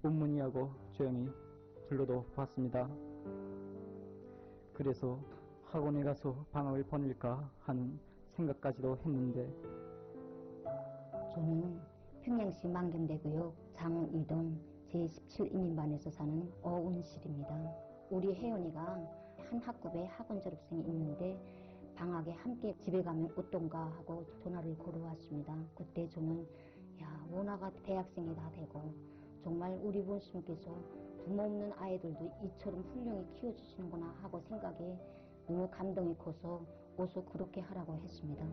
운문이하고 조용히 불러도 보았습니다. 그래서 학원에 가서 방학을 보낼까 하는 생각까지도 했는데 저는 평양시 만경대구역 장이동 제17인민반에서 사는 어운실입니다. 우리 혜연이가 한 학급에 학원 졸업생이 있는데 방학에 함께 집에 가면 어떤가 하고 전화를 걸어왔습니다. 그때 저는 원아가 대학생이 다 되고 정말 우리 원수님께서 부모 없는 아이들도 이처럼 훌륭히 키워주시는구나 하고 생각에 너무 감동이 커서 어서 그렇게 하라고 했습니다.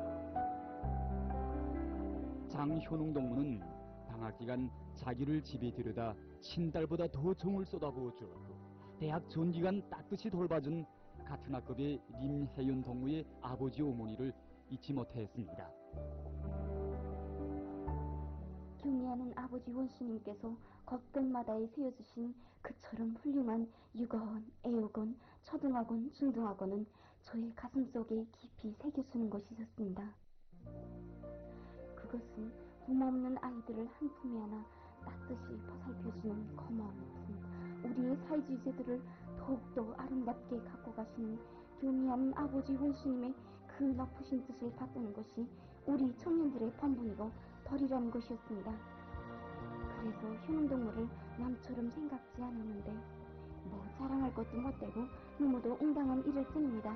장효농 동무는 방학 기간 자기를 집에 데려다 친딸보다 더 정을 쏟아부어 주었고 대학 전기간 따뜻이 돌봐준 같은 학급의 림혜윤 동무의 아버지 어머니를 잊지 못했습니다. 경애하는 아버지 원수님께서 걷건마다에 세워주신 그처럼 훌륭한 육아원, 애육원, 초등학원, 중등학원은 저의 가슴속에 깊이 새겨주는 것이었습니다. 그것은 부모 없는 아이들을 한 품에 안아 따뜻이 보살펴주는 고마운 품, 우리의 사회주의 제도를 더욱더 아름답게 갖고 가시는 경애하는 아버지 원수님의 그 높으신 뜻을 받드는 것이 우리 청년들의 본분이고 벌이라는 것이었습니다. 그래서 효능동무를 남처럼 생각지 않았는데 뭐 자랑할 것도 못되고 너무도 응당한 일을 뿐입니다.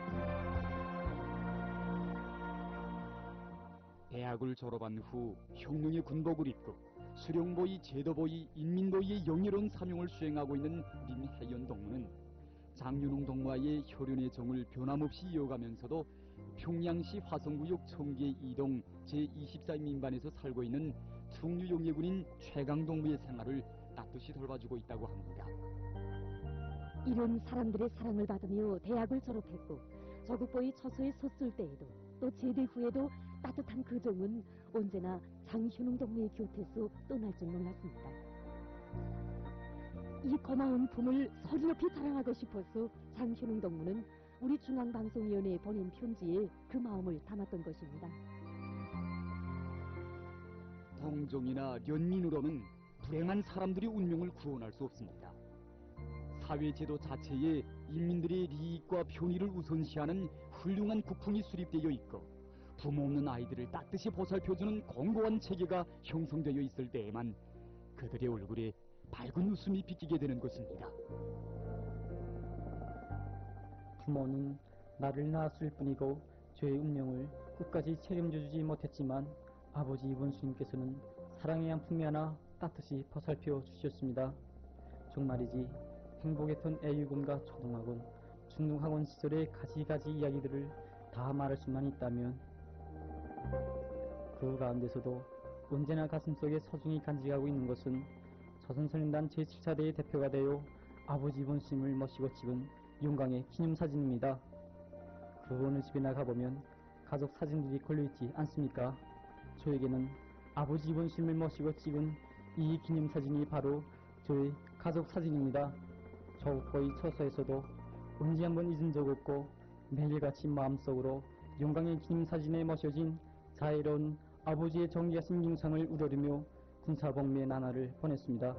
대학을 졸업한 후 혁명의 군복을 입고 수령보위, 제도보위, 인민보위의 영예로운 사명을 수행하고 있는 림혜연 동무는 장윤홍 동무와의 혈연의 정을 변함없이 이어가면서도 평양시 화성구역 청계 2동 제24인민반에서 살고 있는 충류용예군인 최강 동무의 생활을 따뜻이 돌봐주고 있다고 합니다. 이런 사람들의 사랑을 받으며 대학을 졸업했고 저국보위 처소에 섰을 때에도 또 제대 후에도 따뜻한 그 종은 언제나 장효농 동무의 곁에서 떠날 줄 몰랐습니다. 이 고마운 품을 소리 높이 자랑하고 싶어서 장효농 동무는 우리 중앙방송위원회에 보낸 편지에 그 마음을 담았던 것입니다. 동정이나 연민으로는 불행한 사람들의 운명을 구원할 수 없습니다. 사회제도 자체에 인민들의利益과 편의를 우선시하는 훌륭한 국풍이 수립되어 있고 부모 없는 아이들을 따뜻이 보살펴주는 공고한 체계가 형성되어 있을 때에만 그들의 얼굴에 밝은 웃음이 비치게 되는 것입니다. 부모는 나를 낳았을 뿐이고 죄의 운명을 끝까지 책임져주지 못했지만 아버지 원수님께서는 사랑의 한 품에 안아 따뜻이 보살펴 주셨습니다. 정말이지 행복했던 애육원과 초등학원, 중등학원 시절의 가지가지 이야기들을 다 말할 수만 있다면 그 가운데서도 언제나 가슴속에 소중히 간직하고 있는 것은 조선선인단 제7차대의 대표가 되어 아버지 원수님을 모시고 찍은 용광의 기념사진입니다. 그 어느 집에나 가보면 가족 사진들이 걸려있지 않습니까? 저에게는 아버지 원수님을 모시고 찍은 이 기념사진이 바로 저의 가족 사진입니다. 저국보위 처소에서도 언제 한번 잊은 적 없고 매일같이 마음속으로 용광의 기념사진에 모셔진 자애로운 아버지의 정기하신 밍상을 우러르며 군사복무의 나날을 보냈습니다.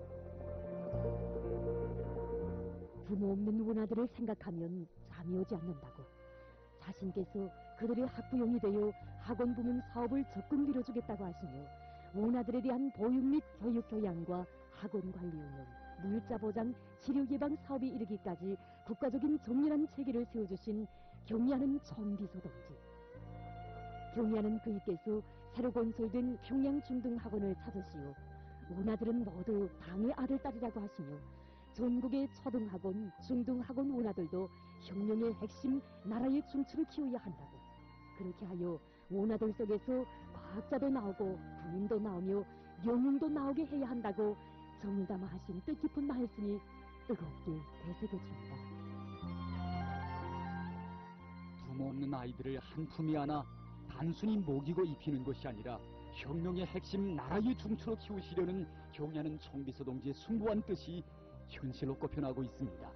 부모 없는 원아들을 생각하면 잠이 오지 않는다고 자신께서 그들의 학부용이 되어 학원 부문 사업을 적극 밀어주겠다고 하시며 원아들에 대한 보육 및 교육 교양과 학원 관리 운영, 물자 보장, 치료 예방 사업이 이르기까지 국가적인 정밀한 체계를 세워주신 경애하는 정비서 동지. 경애하는 그이께서 새로 건설된 평양 중등학원을 찾으시오 원아들은 모두 당의 아들, 딸이라고 하시며 전국의 초등학원, 중등학원 원아들도 혁명의 핵심, 나라의 중추를 키워야 한다고 그렇게 하여 원아들 속에서 과학자도 나오고 군인도 나오며 영웅도 나오게 해야 한다고 정을 담아 하신 뜻깊은 말씀이 뜨겁게 되새겨집니다. 부모 없는 아이들을 한 품에 안아 단순히 먹이고 입히는 것이 아니라 혁명의 핵심 나라의 중추로 키우시려는 경애하는 청비서 동지의 숭고한 뜻이 현실로 꼽혀나가고 있습니다.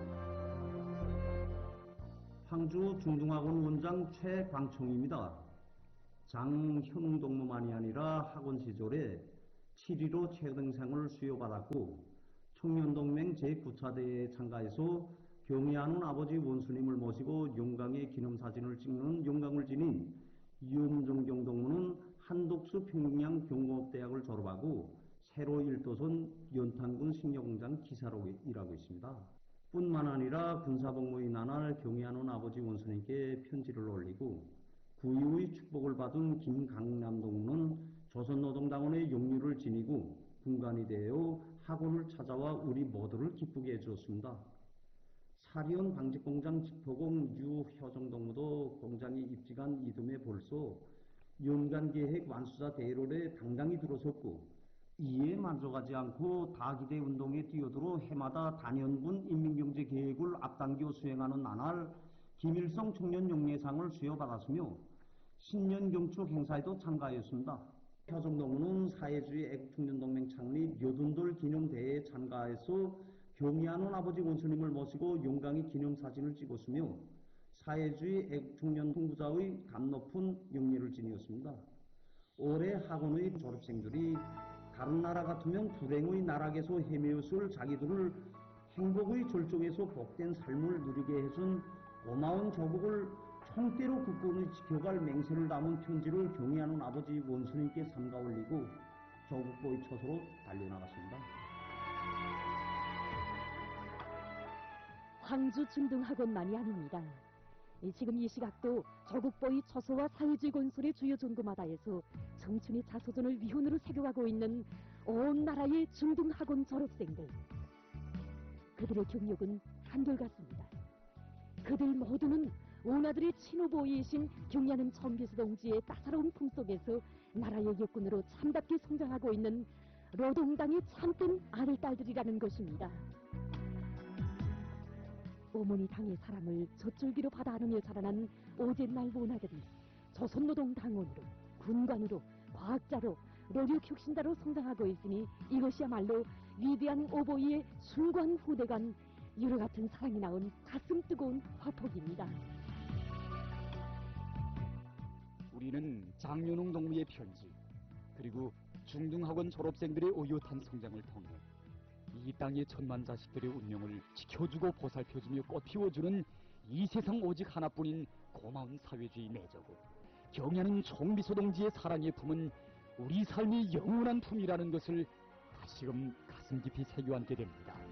황주 중등학원 원장 최광청입니다. 장효농 동무만이 아니라 학원 시절에 7위로 최우등상을 수여받았고 청년동맹 제9차 대회에 참가해서 경의하는 아버지 원수님을 모시고 용강의 기념사진을 찍는 영광을 지닌 이음정경 동무는 한독수 평양 경공업대학을 졸업하고 세로 1도선 연탄군 식료공장 기사로 일하고 있습니다. 뿐만 아니라 군사복무의 나날 경의하는 아버지 원수님께 편지를 올리고 구의의 축복을 받은 김강남 동무는 조선노동당원의 용류를 지니고 군관이 되어 학원을 찾아와 우리 모두를 기쁘게 해주었습니다. 사리온 방직공장 직포공 유효정 동무도 공장에 입직한 이듬해 벌써 연간계획 완수자 대열에 당당히 들어섰고 이에 만족하지 않고 다기대 운동에 뛰어들어 해마다 단연분 인민경제계획을 앞당겨 수행하는 나날 김일성 청년용례상을 수여받았으며 신년경축 행사에도 참가하였습니다. 효정동무는 사회주의 애국청년동맹 창립 여든돌 기념대회에 참가해서 경의하는 아버지 원수님을 모시고 용강의 기념사진을 찍었으며 사회주의 애국청년 홍구자의 감 높은 영예를 지녔습니다. 올해 학원의 졸업생들이 다른 나라 같으면 불행의 나락에서 헤매었을 자기들을 행복의 절정에서 복된 삶을 누리게 해준 고마운 조국을 총대로 굳건히 지켜갈 맹세를 담은 편지를 경의하는 아버지 원수님께 삼가 올리고 조국보의 처소로 달려나갔습니다. 황주 중등학원만이 아닙니다. 지금 이 시각도 조국보의 처소와 사회주의 건설의 주요 전구마다에서 청춘의 자소전을 위훈으로 새겨가고 있는 온 나라의 중등학원 졸업생들. 그들의 경력은 한결같습니다. 그들 모두는 원아들의 친후보이신 경의하는 정기수 동지의 따사로운 품속에서 나라의 역군으로 참답게 성장하고 있는 노동당의 참된 아들딸들이라는 것입니다. 어머니 당의 사랑을 젖줄기로 받아 안으며 자라난 오젠날 원아들이 조선노동당원으로, 군관으로, 과학자로, 노력혁신자로 성장하고 있으니 이것이야말로 위대한 오보이의 순관 후대간 유로 같은 사랑이 나온 가슴 뜨거운 화폭입니다. 우리는 장윤홍 동무의 편지 그리고 중등학원 졸업생들의 오요탄 성장을 통해 이 땅의 천만 자식들의 운명을 지켜주고 보살펴주며 꽃피워주는 이 세상 오직 하나뿐인 고마운 사회주의 내저고 경의하는 총비서 동지의 사랑의 품은 우리 삶의 영원한 품이라는 것을 다시금 가슴 깊이 새겨 안게 됩니다.